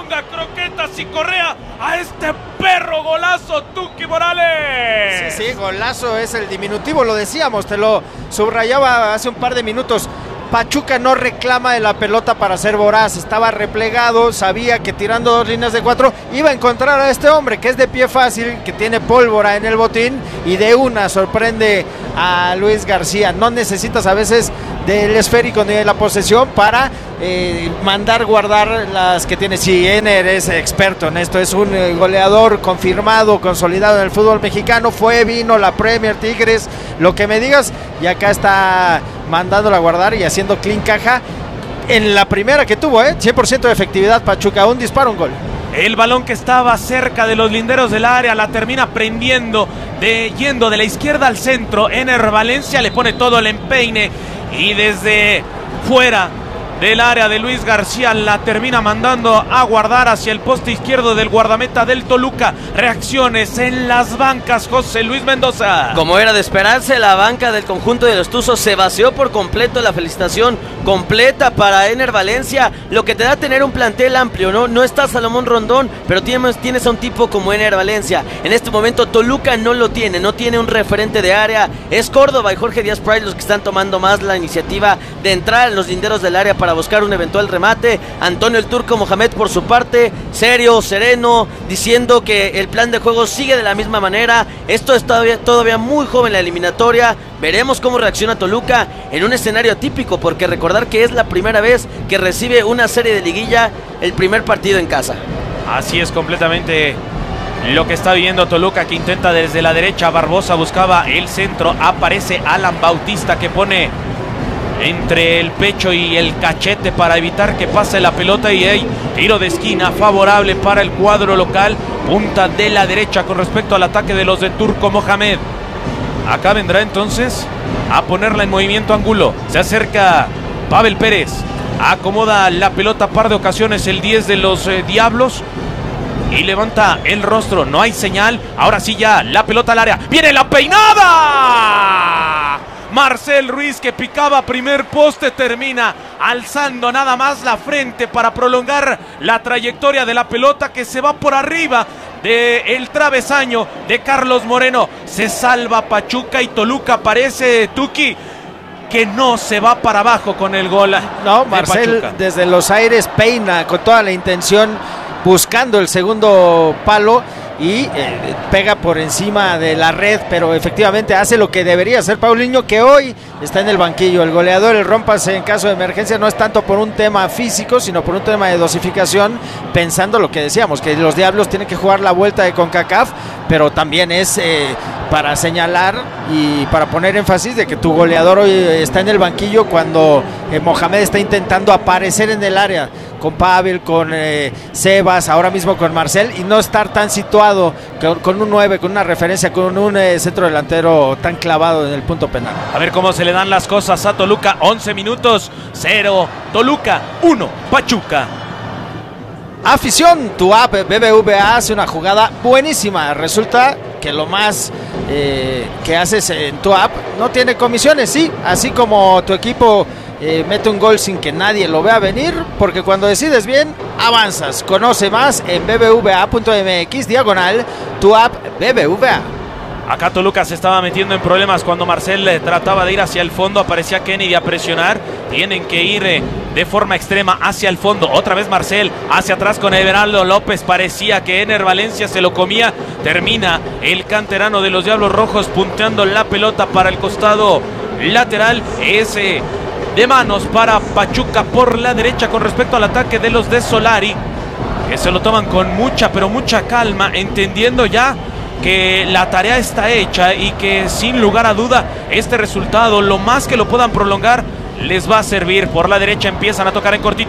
ponga croquetas y correa a este perro golazo, Tuki Morales. Sí, golazo es el diminutivo, lo decíamos, te lo subrayaba hace un par de minutos. Pachuca no reclama de la pelota para ser voraz, estaba replegado, sabía que tirando 2 líneas de 4 iba a encontrar a este hombre que es de pie fácil, que tiene pólvora en el botín y de una sorprende a Luis García. No necesitas a veces del esférico ni de la posesión para mandar guardar las que tiene. Si Ener es experto en esto, es un goleador confirmado, consolidado en el fútbol mexicano, vino la Premier, Tigres, lo que me digas, y acá está mandándola a guardar y haciendo clean caja en la primera que tuvo, 100% de efectividad Pachuca, un disparo, un gol. El balón que estaba cerca de los linderos del área la termina prendiendo, yendo de la izquierda al centro. Ener Valencia le pone todo el empeine y desde fuera del área de Luis García la termina mandando a guardar hacia el poste izquierdo del guardameta del Toluca. Reacciones en las bancas, José Luis Mendoza. Como era de esperarse, la banca del conjunto de los Tuzos se vació por completo. La felicitación completa para Ener Valencia, lo que te da tener un plantel amplio, ¿no? No está Salomón Rondón, pero tienes a un tipo como Ener Valencia. En este momento Toluca no lo tiene, no tiene un referente de área. Es Córdoba y Jorge Díaz Price los que están tomando más la iniciativa de entrar en los linderos del área para buscar un eventual remate. Antonio el Turco Mohamed por su parte, serio, sereno, diciendo que el plan de juego sigue de la misma manera. Esto es todavía muy joven la eliminatoria. Veremos cómo reacciona Toluca en un escenario atípico, porque recordar que es la primera vez que recibe una serie de liguilla, el primer partido en casa. Así es completamente lo que está viendo Toluca, que intenta desde la derecha. Barbosa buscaba el centro, aparece Alan Bautista que pone entre el pecho y el cachete para evitar que pase la pelota, y hay tiro de esquina favorable para el cuadro local, punta de la derecha con respecto al ataque de los de Turco Mohamed. Acá vendrá entonces a ponerla en movimiento Angulo, se acerca Pavel Pérez, acomoda la pelota par de ocasiones el 10 de los Diablos y levanta el rostro, no hay señal. Ahora sí, ya la pelota al área, viene la peinada. Marcel Ruiz, que picaba primer poste, termina alzando nada más la frente para prolongar la trayectoria de la pelota, que se va por arriba del travesaño de Carlos Moreno. Se salva Pachuca y Toluca parece, Tuki, que no se va para abajo con el gol. No, Marcel desde los aires peina con toda la intención, buscando el segundo palo y pega por encima de la red, pero efectivamente hace lo que debería hacer Paulinho, que hoy está en el banquillo. El goleador, el rómpase en caso de emergencia, no es tanto por un tema físico, sino por un tema de dosificación, pensando lo que decíamos, que los Diablos tienen que jugar la vuelta de CONCACAF, pero también es para señalar y para poner énfasis de que tu goleador hoy está en el banquillo cuando Mohamed está intentando aparecer en el área con Pavel, con Sebas, ahora mismo con Marcel, y no estar tan situado con un 9, con una referencia, con un centro delantero tan clavado en el punto penal. A ver cómo se le dan las cosas a Toluca. 11 minutos, 0 Toluca, 1 Pachuca. Afición, tu app BBVA hace una jugada buenísima. Resulta que lo más que haces en tu app no tiene comisiones, sí, así como tu equipo mete un gol sin que nadie lo vea venir, porque cuando decides bien, avanzas. Conoce más en bbva.mx/, tu app BBVA. Acá Toluca se estaba metiendo en problemas cuando Marcel trataba de ir hacia el fondo, aparecía Kennedy a presionar, tienen que ir de forma extrema hacia el fondo. Otra vez Marcel hacia atrás con Everaldo López, parecía que Ener Valencia se lo comía. Termina el canterano de los Diablos Rojos punteando la pelota para el costado lateral. Ese de manos para Pachuca por la derecha con respecto al ataque de los de Solari, que se lo toman con mucha, pero mucha calma, entendiendo ya que la tarea está hecha y que sin lugar a duda este resultado, lo más que lo puedan prolongar, les va a servir. Por la derecha empiezan a tocar en cortito.